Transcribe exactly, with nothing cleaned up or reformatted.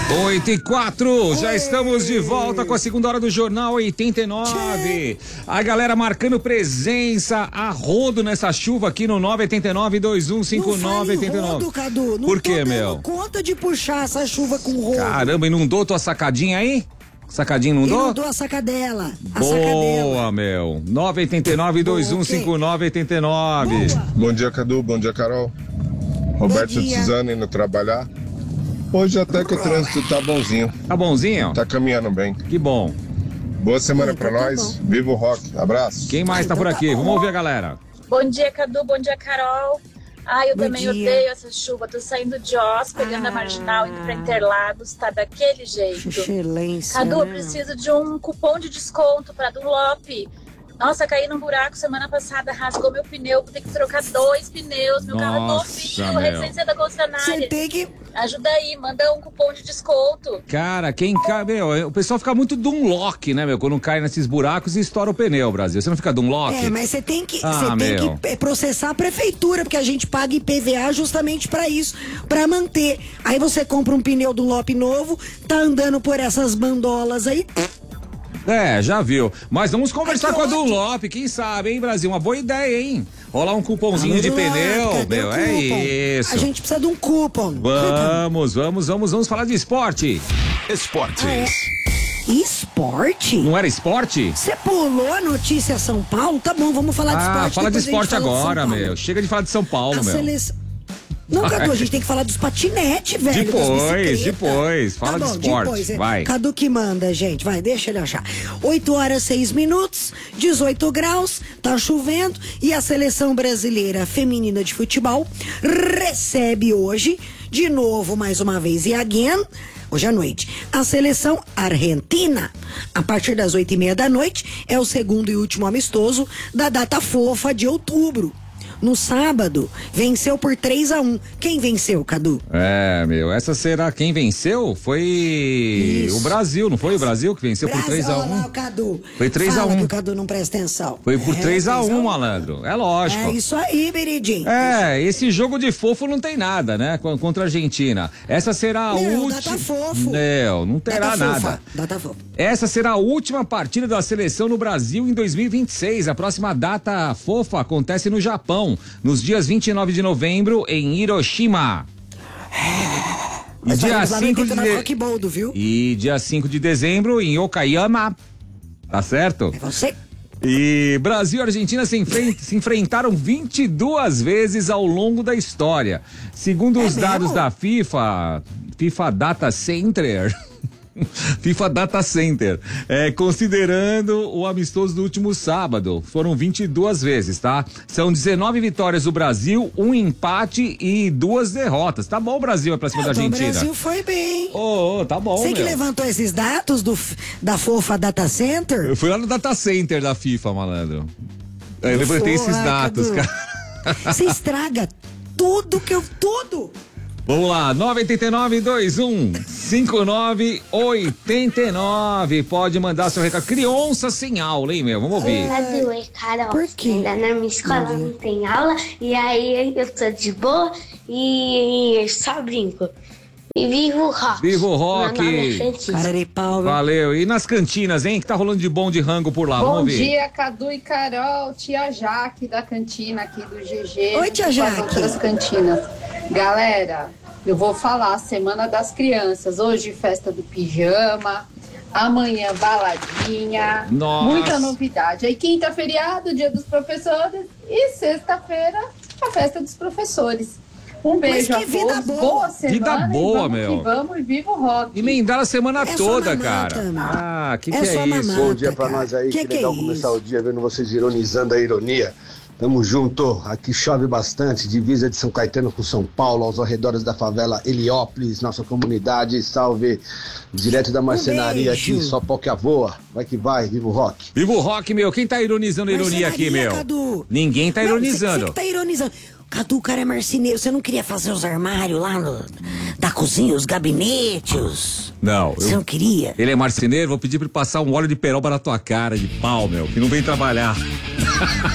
oito e quatro, já estamos de volta com a segunda hora do Jornal oitenta e nove. A galera marcando presença a rodo nessa chuva aqui no nove oito nove, dois um cinco nove oito nove. Rodo, Cadu. Não Por quê, tô meu? dando conta de puxar essa chuva com rodo. Caramba, inundou tua sacadinha aí? Sacadinha inundou? Inundou a sacadela. A Boa, sacadela. meu. nove oito nove, dois um cinco nove oito nove. Bom dia, Cadu. Bom dia, Carol. Roberto de Suzano indo trabalhar. Hoje até que o trânsito tá bonzinho. Tá bonzinho? Tá caminhando bem. Que bom. Boa semana Então pra tá nós. bom. Viva o rock. Abraço. Quem mais tá por aqui? Vamos ouvir a galera. Bom dia, Cadu. Bom dia, Carol. Ai, eu Bom também dia. odeio essa chuva. Tô saindo de Oz, pegando Ah. a Marginal, indo pra Interlagos. Tá daquele jeito. Excelência. Cadu, eu né? preciso de um cupom de desconto pra Dunlop. Nossa, caí num buraco semana passada, rasgou meu pneu, vou ter que trocar dois pneus. Meu carro é Nossa, novinho, meu. recém da Você concessionária. tem que... Ajuda aí, manda um cupom de desconto. Cara, quem cai, meu, o pessoal fica muito Dunlock, né, meu? Quando cai nesses buracos e estoura o pneu, Brasil. Você não fica Dunlock? É, mas você tem que, Ah, você tem meu. que processar a prefeitura, porque a gente paga I P V A justamente pra isso, pra manter. Aí você compra um pneu do Lop novo, tá andando por essas bandolas aí. É, já viu. Mas vamos conversar Ai, que com a ótimo. Dunlop, quem sabe, hein, Brasil? Uma boa ideia, hein? Rolar um cupomzinho Alô, de Dunlop, pneu, cadê meu, o é cupom? isso. A gente precisa de um cupom. Vamos, vamos, vamos, vamos falar de esporte. Esportes. Ah, é? Esporte? Não era esporte? Você pulou a notícia São Paulo? Tá bom, vamos falar de Ah, esporte. fala de depois a gente esporte fala de São agora, Paulo. meu. Chega de falar de São Paulo, A meu. seleção... Não, Cadu, a gente tem que falar dos patinetes, velho. das Depois, bicicletas. depois. Fala tá de bom, esporte, depois, é. vai. Cadu que manda, gente. Vai, deixa ele achar. oito horas, seis minutos, dezoito graus, tá chovendo e a seleção brasileira feminina de futebol recebe hoje, de novo, mais uma vez, e again, hoje à noite, a seleção argentina. A partir das oito e meia da noite, é o segundo e último amistoso da data fofa de outubro. No sábado, venceu por três a um. Quem venceu, Cadu? É, meu, essa será quem venceu? Foi Isso. o Brasil, não foi o Brasil que venceu por três a Olha lá um? o Cadu. Foi três a um. Fala que o Cadu não presta atenção. Foi por É, três a um, três malandro. É lógico. É isso aí, Beridinho. É, esse jogo de fofo não tem nada, né? co- Contra a Argentina. Essa será a Meu, última. data fofo. Não, não terá Data nada. fofa, Data fofa. Essa será a última partida da seleção no Brasil em dois mil e vinte e seis. A próxima data fofa acontece no Japão, nos dias vinte e nove de novembro, em Hiroshima. E Nós dia faremos lá no cinco de... oitenta e nove Rock Boldo, viu? E dia cinco de dezembro, em Okayama. Tá certo? É você. E Brasil e Argentina se, enfren- se enfrentaram vinte e duas vezes ao longo da história. Segundo É os dados mesmo? da FIFA, FIFA Data Center. FIFA Data Center, é, considerando o amistoso do último sábado, foram vinte e duas vezes, tá? São dezenove vitórias do Brasil, um empate e duas derrotas. Tá bom, o Brasil é pra cima da Então, o Argentina. Brasil foi bem. Ô, ô, tá bom, Você que meu. levantou esses dados do, da fofa Data Center? Eu fui lá no Data Center da FIFA, malandro. Eu levantei esses Porra, dados, Cadu. cara. Você estraga tudo que eu... Tudo! Vamos lá, nove oito nove, dois um cinco nove oito nove. Pode mandar seu recado. Criança sem aula, hein, meu? Vamos ouvir. Cadu e Carol, Por quê? ainda na minha escola não tem aula, e aí eu tô de boa e só brinco. E vivo o rock. Viva o rock. Meu nome é Francisco. Cara de pau, viu? Valeu. E nas cantinas, hein? Que tá rolando de bom de rango por lá. Bom Vamos ver. dia, Cadu e Carol, tia Jaque da cantina aqui do G G. Oi, tia e Jaque. das outras cantinas. Galera, eu vou falar Semana das Crianças. Hoje festa do pijama, amanhã baladinha, Nossa. muita novidade. Aí quinta feriado, dia dos professores e sexta-feira a festa dos professores. Um beijo que a vida todos, boa. boa semana Vida boa, e vamos meu. que vamos e viva o rock. Emendaram a semana É só toda, mamata, cara. meu. Ah, que que É é, só isso? mamata. Bom dia pra cara. nós aí, Que que, que é legal isso? começar o dia vendo vocês ironizando a ironia. Tamo junto, aqui chove bastante, divisa de São Caetano com São Paulo, aos arredores da favela Heliópolis, nossa comunidade, salve, direto da marcenaria beijo. aqui, só pau que a voa, vai que vai, viva o rock. Viva o rock, meu. Quem tá ironizando a ironia aqui, Marcenaria, meu? Cadu. Ninguém tá Não, ironizando. Você que tá ironizando. Cadu, o cara é marceneiro. Você não queria fazer os armários lá no, da cozinha, os gabinetes? Não, Você eu... não queria? Ele é marceneiro, vou pedir pra ele passar um óleo de peroba na tua cara, de pau, meu, que não vem trabalhar.